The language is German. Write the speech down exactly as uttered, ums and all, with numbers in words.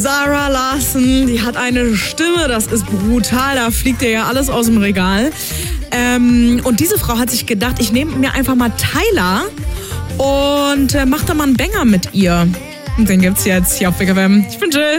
Zara Larsson, die hat eine Stimme, das ist brutal, da fliegt dir ja alles aus dem Regal. Ähm, und diese Frau hat sich gedacht, ich nehme mir einfach mal Tyler und äh, mach da mal einen Banger mit ihr. Und den gibt's jetzt hier auf Big F M. Ich bin Jill.